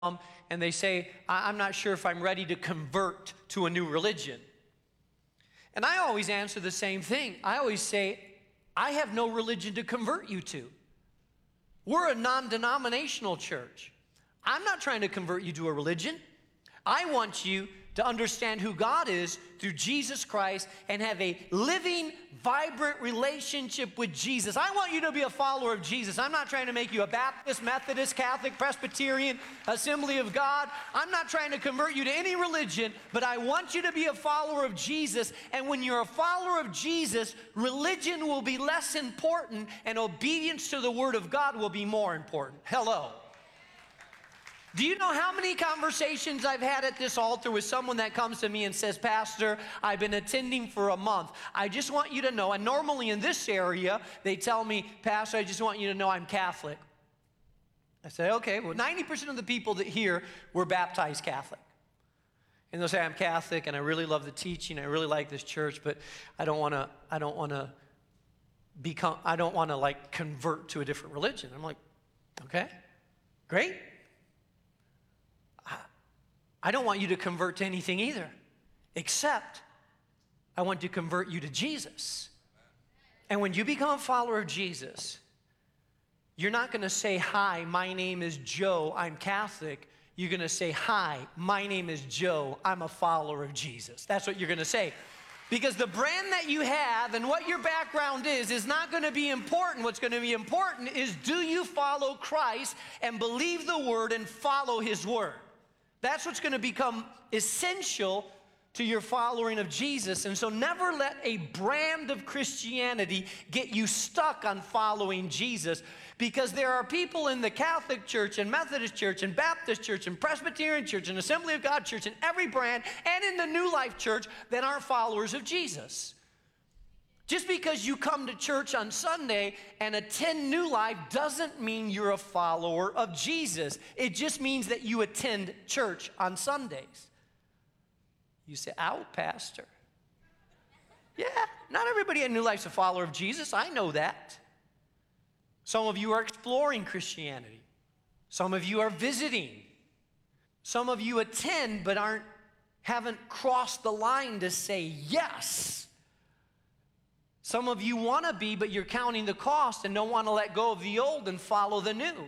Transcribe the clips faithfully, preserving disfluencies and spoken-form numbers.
Um, and they say, I- I'm not sure if I'm ready to convert to a new religion. And I always answer the same thing. I always say, I have no religion to convert you to. We're a non-denominational church. I'm not trying to convert you to a religion. I want you to understand who God is through Jesus Christ and have a living, vibrant relationship with Jesus. I want you to be a follower of Jesus. I'm not trying to make you a Baptist, Methodist, Catholic, Presbyterian, Assembly of God. I'm not trying to convert you to any religion, but I want you to be a follower of Jesus. And when you're a follower of Jesus, religion will be less important and obedience to the Word of God will be more important. Hello. Do you know how many conversations I've had at this altar with someone that comes to me and says, Pastor, I've been attending for a month. I just want you to know, and normally in this area, they tell me, Pastor, I just want you to know I'm Catholic. I say, okay, well, ninety percent of the people that here were baptized Catholic. And they'll say, I'm Catholic, and I really love the teaching, I really like this church, but I don't want to, I don't want to become, I don't want to like convert to a different religion. I'm like, okay, great. I don't want you to convert to anything either, except I want to convert you to Jesus. And when you become a follower of Jesus, you're not going to say, hi, my name is Joe, I'm Catholic. You're going to say, hi, my name is Joe, I'm a follower of Jesus. That's what you're going to say. Because the brand that you have and what your background is, is not going to be important. What's going to be important is, do you follow Christ and believe the Word and follow His Word? That's what's going to become essential to your following of Jesus. And so never let a brand of Christianity get you stuck on following Jesus, because there are people in the Catholic Church and Methodist Church and Baptist Church and Presbyterian Church and Assembly of God Church and every brand and in the New Life Church that aren't followers of Jesus. Just because you come to church on Sunday and attend New Life doesn't mean you're a follower of Jesus. It just means that you attend church on Sundays. You say, ow, Pastor. Yeah, not everybody at New Life's a follower of Jesus. I know that. Some of you are exploring Christianity. Some of you are visiting. Some of you attend but aren't, haven't crossed the line to say yes. Some of you want to be, but you're counting the cost and don't want to let go of the old and follow the new.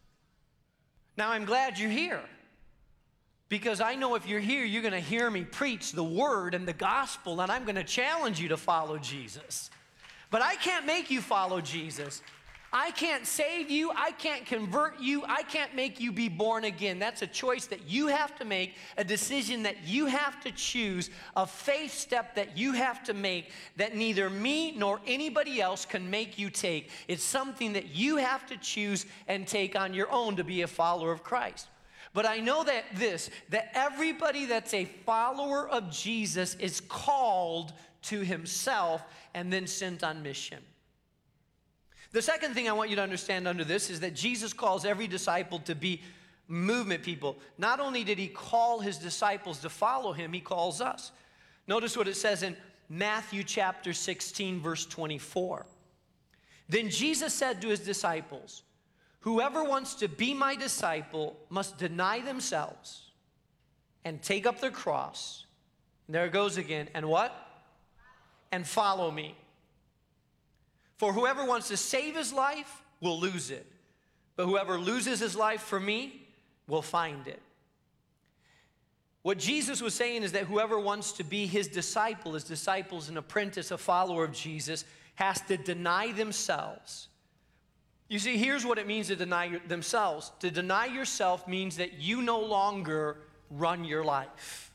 Now, I'm glad you're here, because I know if you're here, you're going to hear me preach the Word and the gospel, and I'm going to challenge you to follow Jesus. But I can't make you follow Jesus. I can't save you. I can't convert you. I can't make you be born again. That's a choice that you have to make, a decision that you have to choose, a faith step that you have to make that neither me nor anybody else can make you take. It's something that you have to choose and take on your own to be a follower of Christ. But I know that this, that everybody that's a follower of Jesus is called to himself and then sent on mission. The second thing I want you to understand under this is that Jesus calls every disciple to be movement people. Not only did he call his disciples to follow him, he calls us. Notice what it says in Matthew chapter sixteen, verse twenty-four. Then Jesus said to his disciples, whoever wants to be my disciple must deny themselves and take up their cross. And there it goes again. And what? And follow me. For whoever wants to save his life will lose it. But whoever loses his life for me will find it. What Jesus was saying is that whoever wants to be his disciple, his disciples, an apprentice, a follower of Jesus, has to deny themselves. You see, here's what it means to deny themselves. To deny yourself means that you no longer run your life.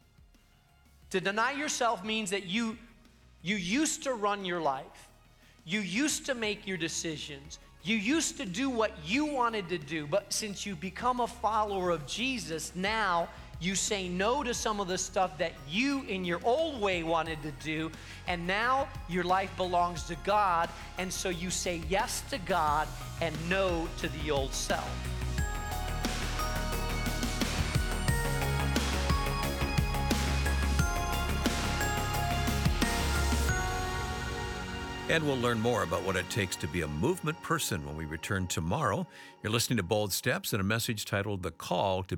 To deny yourself means that you, you used to run your life. You used to make your decisions. You used to do what you wanted to do. But since you become a follower of Jesus, now you say no to some of the stuff that you in your old way wanted to do. And now your life belongs to God. And so you say yes to God and no to the old self. And we'll learn more about what it takes to be a movement person when we return tomorrow. You're listening to Bold Steps and a message titled The Call to